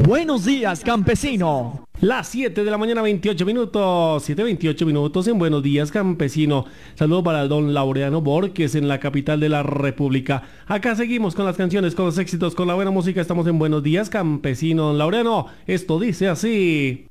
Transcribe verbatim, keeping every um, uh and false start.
Buenos días, campesino. Las siete de la mañana, veintiocho minutos, siete veintiocho minutos en Buenos Días, Campesino. Saludos para don Laureano Borges en la capital de la República. Acá seguimos con las canciones, con los éxitos, con la buena música. Estamos en Buenos Días, Campesino. Don Laureano, esto dice así.